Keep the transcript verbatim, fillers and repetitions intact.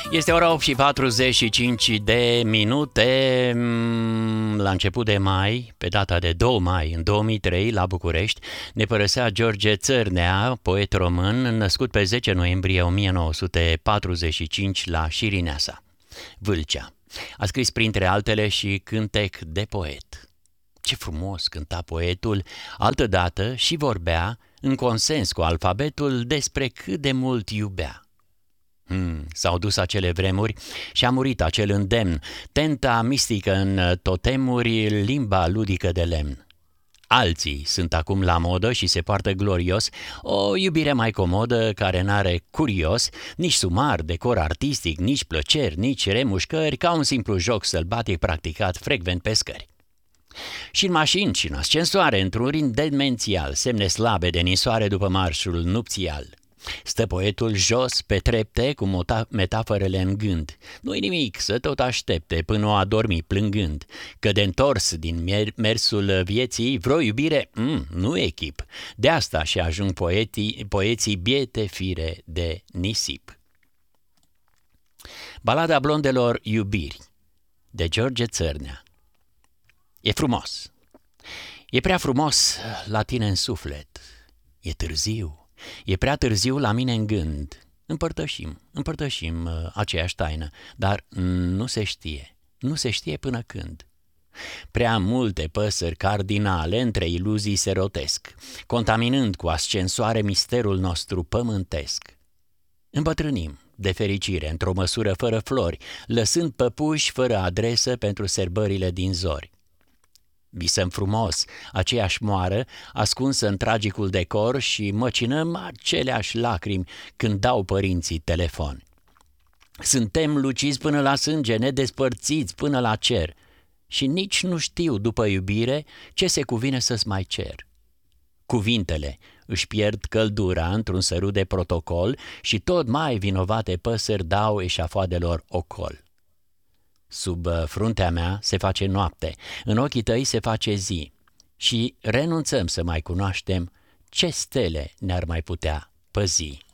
Este ora opt și patruzeci și cinci de minute. La început de mai, pe data de doi mai, în două mii trei, la București, ne părăsea George Țărnea, poet român, născut pe zece noiembrie o mie nouă sute patruzeci și cinci la Șirineasa, Vâlcea. A scris printre altele și Cântec de poet. Ce frumos cânta poetul, altădată și vorbea, în consens cu alfabetul, despre cât de mult iubea. Hmm, s-au dus acele vremuri și a murit acel îndemn, tenta mistică în totemuri, limba ludică de lemn. Alții sunt acum la modă și se poartă glorios, o iubire mai comodă care n-are curios, nici sumar, decor artistic, nici plăceri, nici remușcări, ca un simplu joc sălbatic practicat frecvent pe scări. Și în mașini și în ascensoare, într-un rind demențial, semne slabe de nisoare după marșul nupțial. Stă poetul jos pe trepte cu metaforele în gând. Nu-i nimic să tot aștepte până o adormi plângând, că de întors din mersul vieții vreo iubire mm, nu e chip. De asta și ajung poetii, poeții biete fire de nisip. Balada blondelor iubiri de George Țărnea. E frumos, e prea frumos la tine în suflet, e târziu. E prea târziu la mine în gând. Împărtășim, împărtășim uh, aceeași taină, dar nu se știe, nu se știe până când. Prea multe păsări cardinale între iluzii se rotesc, contaminând cu ascensoare misterul nostru pământesc. Îmbătrânim, de fericire, într-o măsură fără flori, lăsând păpuși fără adresă pentru sărbările din zori. Visăm frumos aceeași moară, ascunsă în tragicul decor și măcinăm aceleași lacrimi când dau părinții telefon. Suntem luciți până la sânge, nedespărțiți până la cer și nici nu știu după iubire ce se cuvine să-ți mai cer. Cuvintele își pierd căldura într-un sărut de protocol și tot mai vinovate păsări dau eșafoadelor ocol. Sub fruntea mea se face noapte, în ochii tăi se face zi și renunțăm să mai cunoaștem ce stele ne-ar mai putea păzi.